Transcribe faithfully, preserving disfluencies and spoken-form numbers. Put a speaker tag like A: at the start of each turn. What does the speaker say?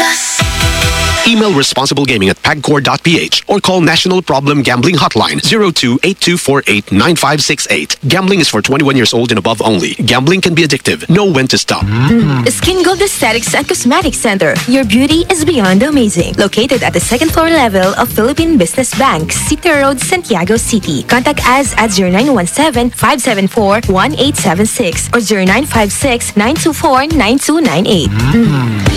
A: Email responsible gaming at pagcor dot p h or call National Problem Gambling Hotline zero two eight two four eight nine five six eight. Gambling is for twenty-one years old and above only. Gambling can be addictive. Know when to stop.
B: Mm. Skin Gold Aesthetics and Cosmetics Center. Your beauty is beyond amazing. Located at the second floor level of Philippine Business Bank, City Road, Santiago City. Contact us at zero nine one seven, five seven four, one eight seven six or zero nine five six, nine two four, nine two nine eight. Mm.